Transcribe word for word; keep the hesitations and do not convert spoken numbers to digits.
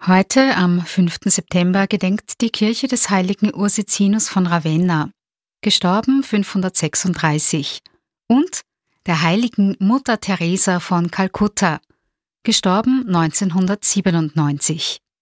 Heute, am fünften September, gedenkt die Kirche des heiligen Ursicinus von Ravenna, gestorben fünfhundertsechsunddreißig, und der heiligen Mutter Teresa von Kalkutta, gestorben neunzehnhundertsiebenundneunzig.